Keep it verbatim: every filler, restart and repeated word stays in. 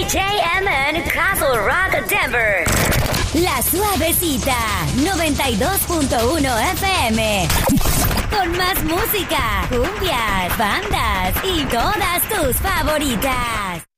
J M N Castle Rock Denver. La Suavecita, noventa y dos punto uno F M. Con más música, cumbias, bandas y todas tus favoritas.